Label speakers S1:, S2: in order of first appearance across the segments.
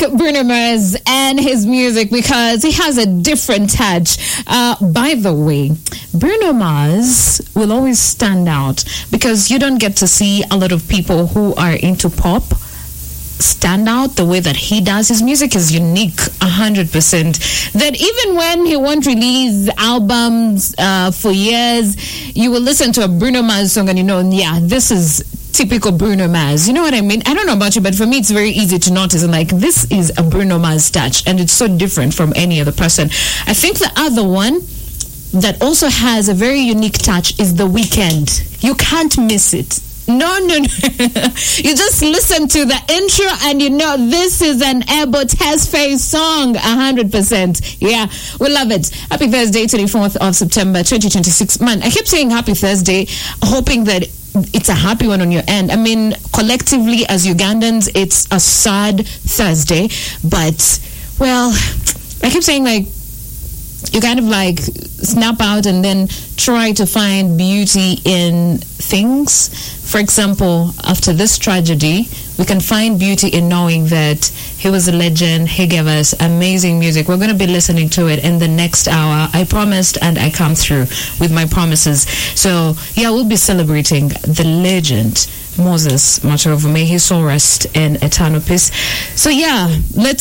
S1: Bruno Mars and his music because he has a different touch. By the way, Bruno Mars will always stand out because you don't get to see a lot of people who are into pop stand out the way that he does. His music is unique 100%. That even when he won't release albums for years, you will listen to a Bruno Mars song and you know, yeah, this is typical Bruno Mars. You know what I mean? I don't know about you, but for me, it's very easy to notice. And like, this is a Bruno Mars touch, and it's so different from any other person. I think the other one that also has a very unique touch is The Weeknd. You can't miss it. No. You just listen to the intro and you know this is an Ebo Tesfaye song 100%. Yeah, we love it. Happy Thursday, 24th of September 2026. Man, I keep saying happy Thursday, hoping that it's a happy one on your end. I mean, collectively as Ugandans, it's a sad Thursday. But, well, I keep saying like, you kind of like snap out and then try to find beauty in things. For example, after this tragedy, we can find beauty in knowing that he was a legend. He gave us amazing music. We're going to be listening to it in the next hour. I promised and I come through with my promises. So, yeah, we'll be celebrating the legend, Moses Matovu. May his soul rest in eternal peace. So, yeah,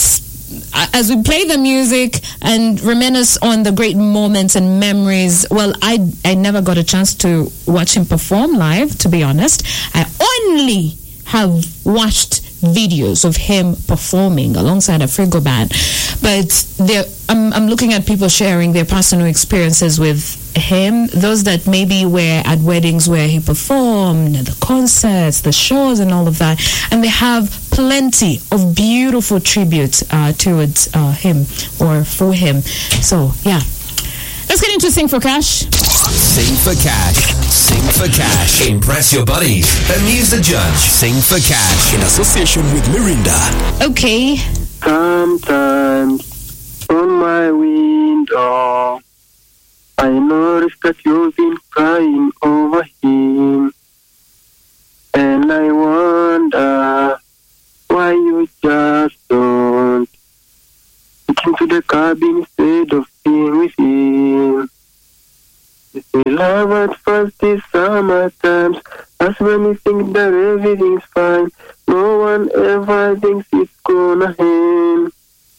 S1: as we play the music and reminisce on the great moments and memories. Well, I never got a chance to watch him perform live, to be honest. I only have watched videos of him performing alongside a Frigo band. But I'm looking at people sharing their personal experiences with him, those that maybe were at weddings where he performed, the concerts, the shows and all of that, and they have plenty of beautiful tributes towards him or for him. So yeah, let's get into Sing for Cash.
S2: Sing for Cash. Sing for Cash. Impress your buddies. Amuse the judge. Sing for Cash in association with Mirinda.
S1: Okay.
S3: Sometimes on my window I noticed that you've been crying over him, and I wonder why you just don't get into the cabin instead of being with him. You say love at first is summer times. That's when you think that everything's fine. No one ever thinks it's gonna end.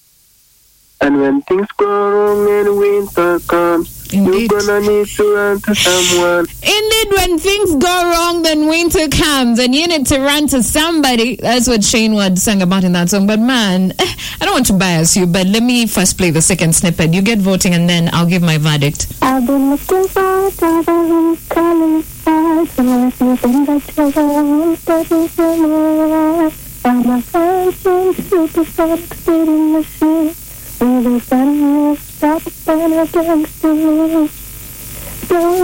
S3: And when things go wrong and winter comes,
S1: Indeed.
S3: you're gonna need to run to someone.
S1: Indeed, when things go wrong, then winter comes and you need to run to somebody. That's what Shane Ward sang about in that song. But man, I don't want to bias you, but let me first play the second snippet. You get voting and then I'll give my verdict.
S4: I've been looking for a brother who's calling back. Someone something that you're wrong, that is your I'm a fancy, super fast, speeding machine. With a sun, stop, and a gangster.